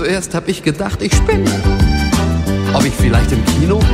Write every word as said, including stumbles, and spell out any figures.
Zuerst hab ich gedacht, ich spinne. Ob ich vielleicht im Kino